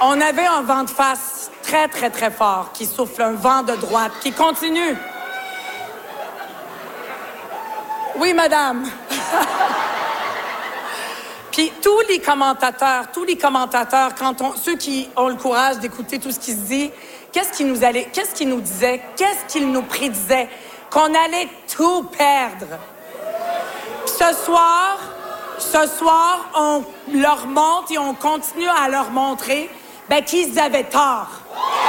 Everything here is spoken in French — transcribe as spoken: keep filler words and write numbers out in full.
On avait un vent de face très, très, très fort qui souffle, un vent de droite qui continue. Oui, madame. Puis tous les commentateurs, tous les commentateurs, quand on, ceux qui ont le courage d'écouter tout ce qui se dit, qu'est-ce qu'ils nous allaient, qu'est-ce qu'ils nous disaient, qu'est-ce qu'ils nous prédisaient? Qu'on allait tout perdre. Puis ce soir, ce soir, on leur montre et on continue à leur montrer ben, qu'ils avaient tort.